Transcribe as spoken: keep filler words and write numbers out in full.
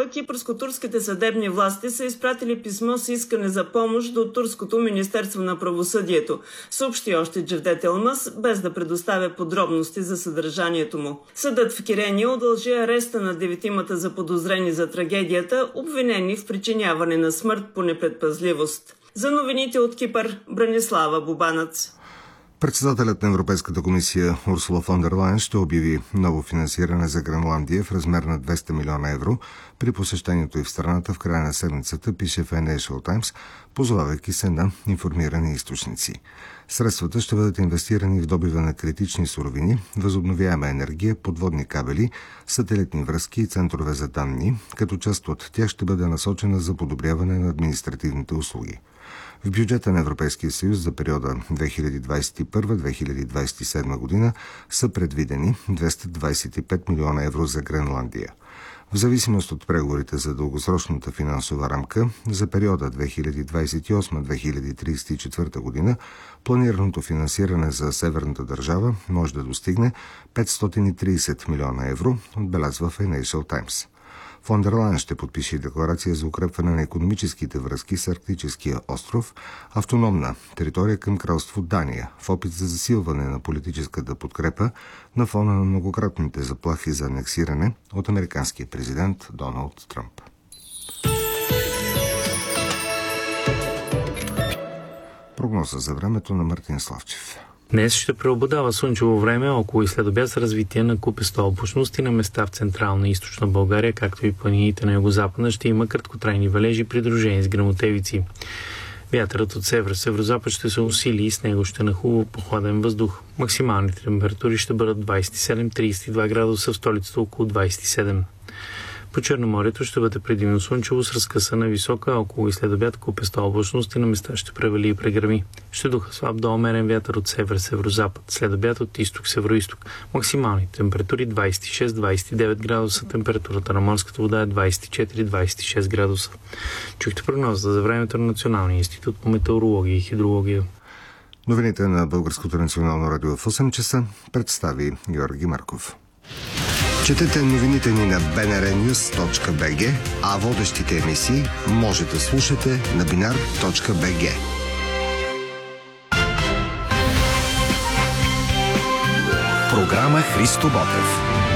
кипърско-турските съдебни власти са изпратили писмо с искане за помощ до турското Министерство на правосъдието, съобщи още Джевдет Елмаз, без да предоставя подробности за съдържанието му. Съдът в Кирения удължи ареста на деветимата заподозрени за трагедията, обвинени в причиняване на смърт по непредпазливост. За новините от Кипър, Бранислава Бубанац. Председателят на Европейската комисия Урсула фон дер Лайен ще обяви ново финансиране за Гренландия в размер на двеста милиона евро при посещението й в страната в края на седмицата, пише Financial Times, позовавайки се на информирани източници. Средствата ще бъдат инвестирани в добива на критични суровини, възобновяема енергия, подводни кабели, сателитни връзки и центрове за данни, като част от тях ще бъде насочена за подобряване на административните услуги. В бюджета на Европейския съюз за периода две хиляди двадесет и първа - две хиляди двадесет и седма година са предвидени двеста двадесет и пет милиона евро за Гренландия. В зависимост от преговорите за дългосрочната финансова рамка за периода две хиляди двадесет и осма - две хиляди тридесет и четвърта година, планираното финансиране за северната държава може да достигне петстотин и тридесет милиона евро, отбелязва Financial Times. Фон дер Лайен ще подпише декларация за укрепване на икономическите връзки с Арктическия остров, автономна територия към кралство Дания, в опит за засилване на политическата подкрепа на фона на многократните заплахи за анексиране от американския президент Доналд Тръмп. Прогноза за времето на Мартин Славчев. Днес ще преобладава слънчево време около и следобед с развитие на купеста облачност и на места в централна и източна България, както и планините на югозападна ще има краткотрайни валежи, придружени с гръмотевици. Вятърът от север-северозапад ще се усили и с него ще нахлува похладен въздух. Максималните температури ще бъдат двадесет и седем - тридесет и два градуса, в столицата около двадесет и седем. По Черноморието ще бъде предимно слънчево с разкъсана висока, около и следобед купеста облачност и на места ще превали и прегръми. Ще духа слаб до умерен вятър от север-северозапад, следобед от изток-североизток. Максимални температури двадесет и шест - двадесет и девет градуса, температурата на морската вода е двадесет и четири - двадесет и шест градуса. Чухте прогноза за времето на Националния институт по метеорология и хидрология. Новините на Българското национално радио в осем часа представи Георги Марков. Четете новините ни на би ен ар нюс точка би джи, а водещите емисии може да слушате на бинар точка би джи. Програма Христо Ботев.